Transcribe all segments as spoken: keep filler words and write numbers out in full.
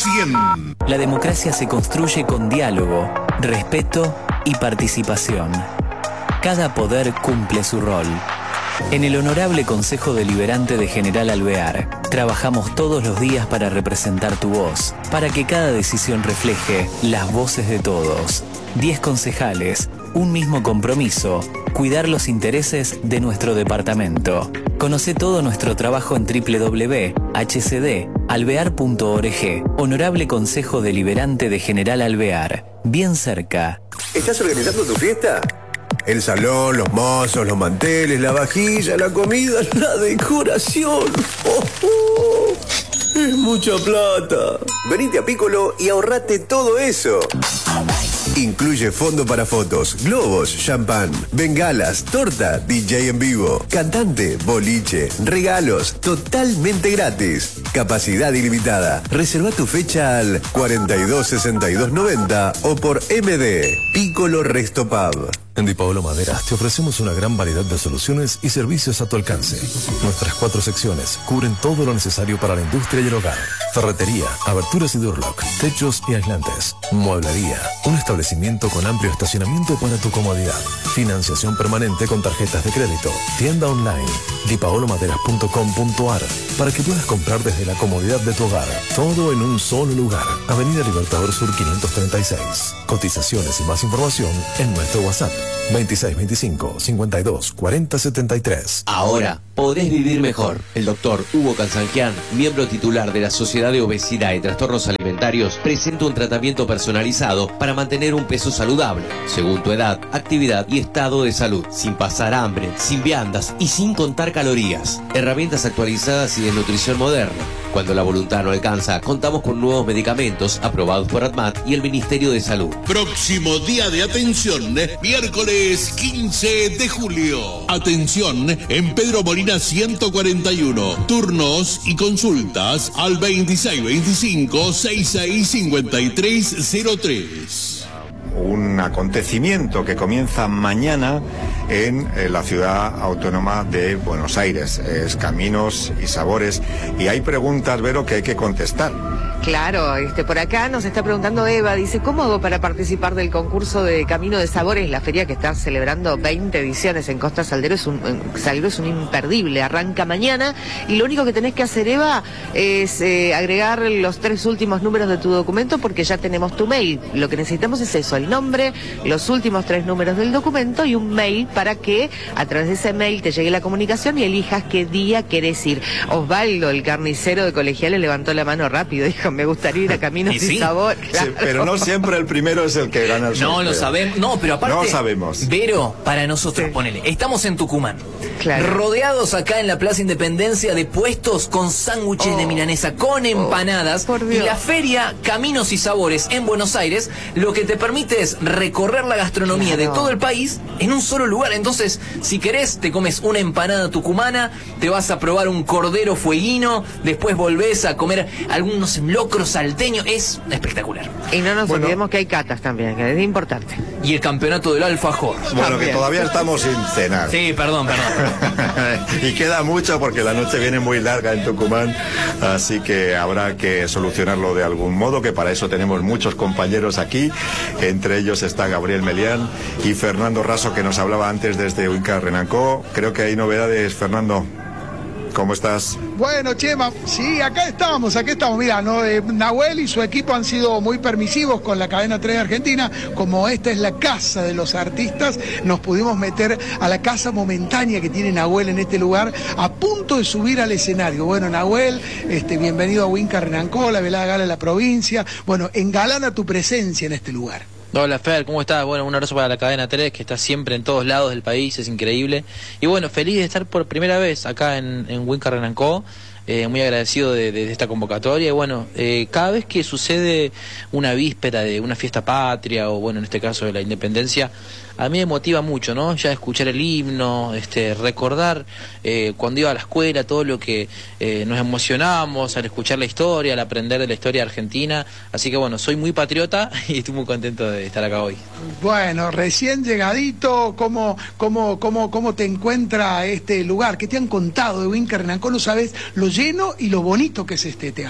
cien. La democracia se construye con diálogo, respeto y participación. Cada poder cumple su rol. En el Honorable Consejo Deliberante de General Alvear, trabajamos todos los días para representar tu voz, para que cada decisión refleje las voces de todos. Diez concejales, un mismo compromiso, cuidar los intereses de nuestro departamento. Conoce todo nuestro trabajo en doble u doble u doble u punto h c d alvear punto org. Honorable Consejo Deliberante de General Alvear, bien cerca. ¿Estás organizando tu fiesta? El salón, los mozos, los manteles, la vajilla, la comida, la decoración. ¡Oh, oh! Es mucha plata. Venite a Piccolo y ahorrate todo eso. Incluye fondo para fotos, globos, champán, bengalas, torta, D J en vivo, cantante, boliche, regalos, totalmente gratis. Capacidad ilimitada. Reserva tu fecha al cuarenta y dos sesenta y dos noventa o por M D. Piccolo Resto Pub. En Di Paolo Maderas te ofrecemos una gran variedad de soluciones y servicios a tu alcance. Nuestras cuatro secciones cubren todo lo necesario para la industria y el hogar. Ferretería, aberturas y Durlock, techos y aislantes. Mueblería, un establecimiento con amplio estacionamiento para tu comodidad. Financiación permanente con tarjetas de crédito. Tienda online, di paolo maderas punto com punto a r, para que puedas comprar desde la comodidad de tu hogar. Todo en un solo lugar. Avenida Libertador Sur quinientos treinta y seis. Cotizaciones y más información en nuestro WhatsApp. veintiséis veinticinco cincuenta y dos cuarenta setenta y tres. Ahora podés vivir mejor. El doctor Hugo Cansangian, miembro titular de la Sociedad de Obesidad y Trastornos Alimentarios, presenta un tratamiento personalizado para mantener un peso saludable, según tu edad, actividad y estado de salud, sin pasar hambre, sin viandas y sin contar calorías. Herramientas actualizadas y de nutrición moderna. Cuando la voluntad no alcanza, contamos con nuevos medicamentos aprobados por ADMAT y el Ministerio de Salud. Próximo día de atención, miércoles quince de julio. Atención en Pedro Molina ciento cuarenta y uno. Turnos y consultas al veintiséis veinticinco sesenta y seis cincuenta y tres cero tres. Un acontecimiento que comienza mañana en eh, la ciudad autónoma de Buenos Aires. Es Caminos y Sabores. Y hay preguntas, Vero, que hay que contestar. Claro, este, por acá nos está preguntando Eva, dice, ¿cómo hago para participar del concurso de Camino de Sabores? La feria que está celebrando veinte ediciones en Costa Salguero es un, en Salguero es un imperdible, arranca mañana y lo único que tenés que hacer, Eva, es eh, agregar los tres últimos números de tu documento porque ya tenemos tu mail. Lo que necesitamos es eso, el nombre, los últimos tres números del documento y un mail para que a través de ese mail te llegue la comunicación y elijas qué día querés ir. Osvaldo, el carnicero de Colegiales, levantó la mano rápido, dijo, me gustaría ir a Caminos y, y sí. Sabor. Claro. Sí, pero no siempre el primero es el que gana el sorteo. No lo sabemos, no, pero aparte... No sabemos. Vero, para nosotros, Sí. ponele, estamos en Tucumán, Claro. rodeados acá en la Plaza Independencia de puestos con sándwiches Oh. de milanesa, con empanadas, por y Dios. la feria Caminos y Sabores en Buenos Aires, lo que te permite es recorrer la gastronomía Claro. de todo el país en un solo lugar. Entonces, si querés, te comes una empanada tucumana, te vas a probar un cordero fueguino, después volvés a comer algunos locros salteños. Es espectacular. Y no nos Bueno. olvidemos que hay catas también, que es importante. Y el campeonato del alfajor. Bueno, También. que todavía estamos sin cenar. Sí, perdón, perdón. Y queda mucho porque la noche viene muy larga en Tucumán, así que habrá que solucionarlo de algún modo, que para eso tenemos muchos compañeros aquí, entre ellos está Gabriel Melián y Fernando Raso, que nos hablaba antes desde Winca Renancó. Creo que hay novedades, Fernando. ¿Cómo estás? Bueno, Chema, sí, acá estamos, acá estamos. Mira, ¿no? eh, Nahuel y su equipo han sido muy permisivos con la cadena tres de Argentina. Como esta es la casa de los artistas, nos pudimos meter a la casa momentánea que tiene Nahuel en este lugar, a punto de subir al escenario. Bueno, Nahuel, este, bienvenido a Winca Renancó, la velada gala de la provincia. Bueno, engalana tu presencia en este lugar. Hola Fer, ¿cómo estás? Bueno, un abrazo para la cadena tres, que está siempre en todos lados del país, es increíble. Y bueno, feliz de estar por primera vez acá en, en Winca Renancó, eh, muy agradecido de, de, de esta convocatoria. Y bueno, eh, cada vez que sucede una víspera de una fiesta patria, o bueno, en este caso de la independencia, a mí me motiva mucho, ¿no? Ya escuchar el himno, este, recordar eh, cuando iba a la escuela, todo lo que eh, nos emocionábamos al escuchar la historia, al aprender de la historia argentina. Así que bueno, soy muy patriota y estoy muy contento de estar acá hoy. Bueno, recién llegadito, ¿cómo, cómo, cómo, cómo te encuentra este lugar? ¿Qué te han contado de Winca Renancó? No sabes lo lleno y lo bonito que es este teatro.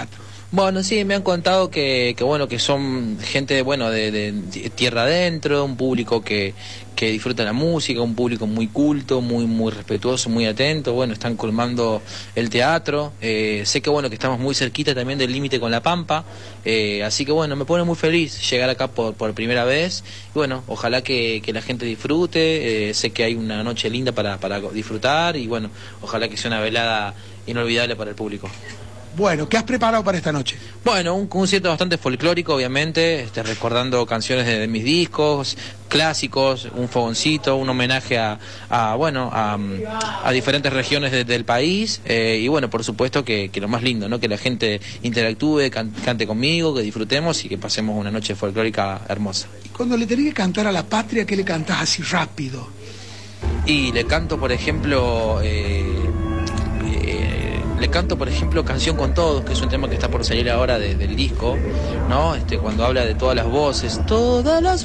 Bueno, sí, me han contado que, que bueno, que son gente, bueno, de, de tierra adentro, un público que, que disfruta la música, un público muy culto, muy muy respetuoso, muy atento. Bueno, están colmando el teatro. Eh, sé que bueno que estamos muy cerquita también del límite con La Pampa. Eh, así que bueno, me pone muy feliz llegar acá por, por primera vez. Y bueno, ojalá que, que la gente disfrute. Eh, sé que hay una noche linda para, para disfrutar y bueno, ojalá que sea una velada inolvidable para el público. Bueno, ¿qué has preparado para esta noche? Bueno, un concierto bastante folclórico, obviamente, este, recordando canciones de, de mis discos, clásicos, un fogoncito, un homenaje a, a bueno, a, a diferentes regiones de, del país, eh, y bueno, por supuesto que, que lo más lindo, ¿no? Que la gente interactúe, can, cante conmigo, que disfrutemos y que pasemos una noche folclórica hermosa. Y cuando le tenés que cantar a la patria, ¿qué le cantás así rápido? Y le canto, por ejemplo... Eh, Le canto, por ejemplo, Canción con Todos, que es un tema que está por salir ahora de, del disco, ¿no? Este, cuando habla de todas las voces, todas las